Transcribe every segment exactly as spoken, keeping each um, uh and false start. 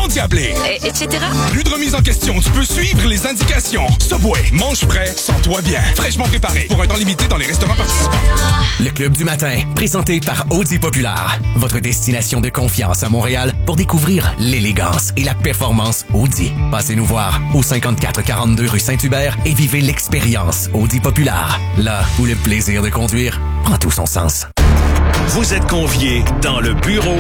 d'y appeler. Et, etc. Plus de remise en question, tu peux suivre les indications. Subway, mange frais, sens-toi bien. Fraîchement préparé, pour un temps limité dans les restaurants participants. Le Club du matin, présenté par Audi Populaire. Votre destination de confiance à Montréal pour découvrir l'élégance et la performance Audi. Passez nous voir au cinquante-quatre quarante-deux rue Saint-Hubert et vivez l'expérience Audi Populaire. Là où le plaisir de conduire prend tout son sens. Vous êtes conviés dans le bureau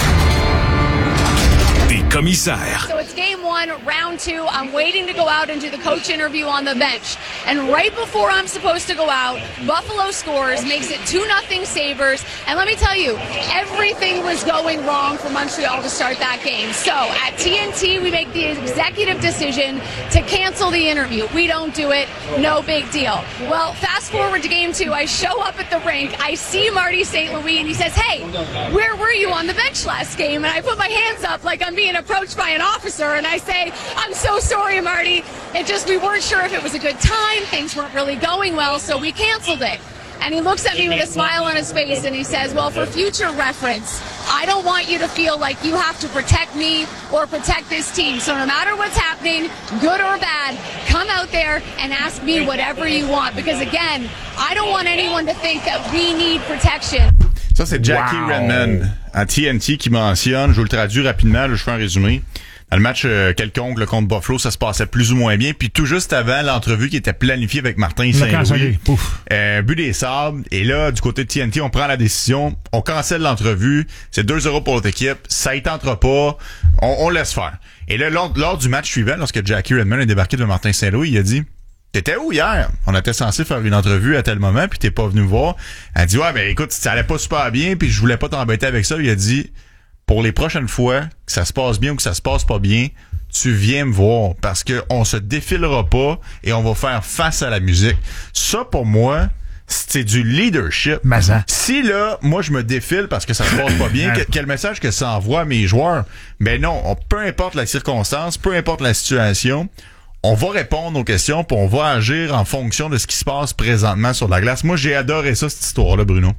des commissaires. So it's game one, round two. I'm waiting to go out and do the coach interview on the bench. And right before I'm supposed to go out, Buffalo scores, makes it two nothing Sabres. And let me tell you, everything was going wrong for Montreal to start that game. So at T N T, we make the executive decision to cancel the interview. We don't do it. No big deal. Well, fast forward to game two. I show up at the rink. I see Marty Saint Louis, and he says, hey, where were you on the bench last game? And I put my hands up like I'm being approached by an officer, and I say, I'm so sorry, Marty. It just, we weren't sure if it was a good time. Things weren't really going well, so we canceled it. And he looks at me with a smile on his face, and he says, well, for future reference, I don't want you to feel like you have to protect me or protect this team. So no matter what's happening, good or bad, come out there and ask me whatever you want. Because again, I don't want anyone to think that we need protection. Ça, c'est Jackie wow. Redmond à T N T qui mentionne, je vous le traduis rapidement, là, je fais un résumé. Dans le match euh, quelconque, le contre Buffalo, ça se passait plus ou moins bien. Puis tout juste avant, l'entrevue qui était planifiée avec Martin Saint-Louis, euh, but des Sabres. Et là, du côté de T N T, on prend la décision, on cancelle l'entrevue. C'est deux zéro pour notre équipe. Ça y tentera pas. On, on laisse faire. Et là, lors, lors du match suivant, lorsque Jackie Redmond est débarqué de Martin Saint-Louis, il a dit... T'étais où hier? On était censé faire une entrevue à tel moment, puis t'es pas venu me voir. Elle dit, ouais, ben écoute, ça allait pas super bien, puis je voulais pas t'embêter avec ça. Il a dit, pour les prochaines fois, que ça se passe bien ou que ça se passe pas bien, tu viens me voir, parce que on se défilera pas et on va faire face à la musique. Ça, pour moi, c'est du leadership. Mazan. Si là, moi, je me défile parce que ça se passe pas bien, quel message que ça envoie à mes joueurs? Ben non, on, peu importe la circonstance, peu importe la situation, on va répondre aux questions puis on va agir en fonction de ce qui se passe présentement sur la glace. Moi, j'ai adoré ça, cette histoire-là, Bruno.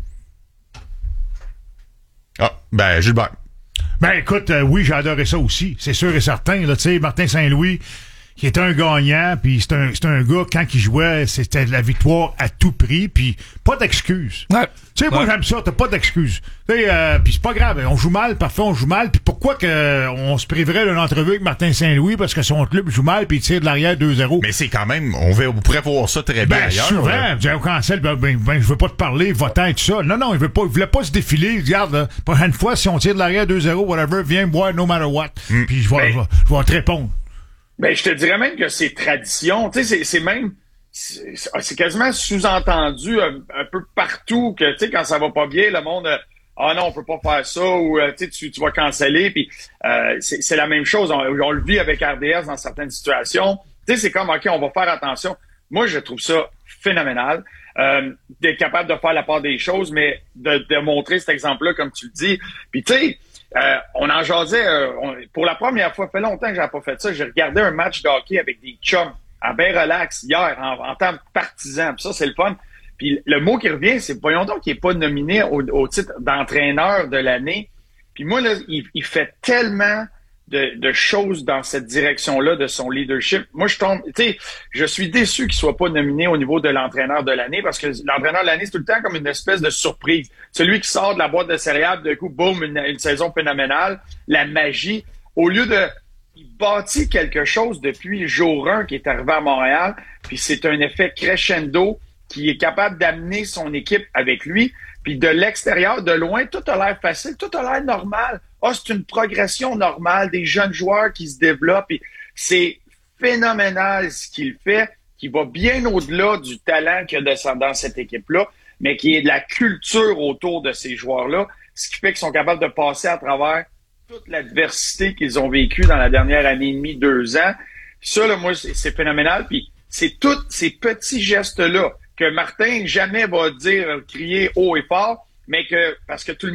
Ah, ben, Gilbert. Ben, écoute, euh, oui, j'ai adoré ça aussi. C'est sûr et certain, là, tu sais, Martin Saint-Louis, qui est un gagnant, puis c'est un, c'est un gars, quand il jouait, c'était la victoire à tout prix, puis pas d'excuses. Ouais. Tu sais, moi, ouais. j'aime ça, t'as pas d'excuses. Tu sais, euh, puis c'est pas grave, on joue mal, parfois on joue mal, puis pourquoi que on se priverait d'une entrevue avec Martin Saint-Louis parce que son club joue mal, puis il tire de l'arrière deux zéro. Mais c'est quand même, on, va, on pourrait voir ça très bien ben, ailleurs. souvent, ouais. au cancel, ben, ben, ben, je veux pas te parler, votant et tout ça. Non, non, il veut pas, il voulait pas se défiler. Regarde, là, prochaine fois, si on tire de l'arrière deux zéro, whatever, viens me voir no matter what. Mm. Puis je vais, ben, je vais te répondre. Ben, je te dirais même que c'est tradition. Tu sais, c'est, c'est même, c'est, c'est quasiment sous-entendu un, un peu partout que, tu sais, quand ça va pas bien, le monde, ah non, on peut pas faire ça, ou, tu sais, tu, tu vas canceller, puis euh, c'est, c'est la même chose. On, on le vit avec R D S dans certaines situations. Tu sais, c'est comme, OK, on va faire attention. Moi, je trouve ça phénoménal, euh, d'être capable de faire la part des choses, mais de, de montrer cet exemple-là, comme tu le dis. Puis, tu sais, Euh, on en jasait, euh, on, pour la première fois, ça fait longtemps que j'avais pas fait ça, j'ai regardé un match de hockey avec des chums, en bien relax, hier, en, en tant que partisan, puis ça, c'est le fun. Puis le mot qui revient, c'est, voyons donc qu'il n'est pas nominé au, au titre d'entraîneur de l'année. Puis moi, là, il, il fait tellement de, de choses dans cette direction-là de son leadership. Moi, je tombe, tu sais, je suis déçu qu'il soit pas nominé au niveau de l'entraîneur de l'année, parce que l'entraîneur de l'année, c'est tout le temps comme une espèce de surprise. Celui qui sort de la boîte de céréales, de coup, boum, une, une saison phénoménale, la magie. Au lieu de, il bâtit quelque chose depuis jour un qui est arrivé à Montréal, puis c'est un effet crescendo qui est capable d'amener son équipe avec lui. Puis de l'extérieur, de loin, tout a l'air facile, tout a l'air normal. Ah, oh, c'est une progression normale, des jeunes joueurs qui se développent. Puis c'est phénoménal ce qu'il fait, qui va bien au-delà du talent qu'il y a dans cette équipe-là, mais qui est de la culture autour de ces joueurs-là, ce qui fait qu'ils sont capables de passer à travers toute l'adversité qu'ils ont vécue dans la dernière année et demie, deux ans. Ça, là, moi, c'est, c'est phénoménal. Puis c'est tous ces petits gestes-là que Martin jamais va dire, crier haut et fort, mais que, parce que tout le